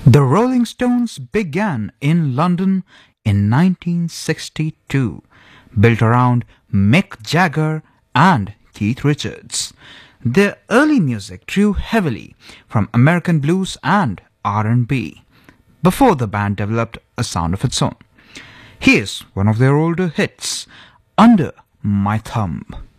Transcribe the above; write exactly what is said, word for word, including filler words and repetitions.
The Rolling Stones began in London in nineteen sixty-two, built around Mick Jagger and Keith Richards. Their early music drew heavily from American blues and R and B, before the band developed a sound of its own. Here's one of their older hits, Under My Thumb.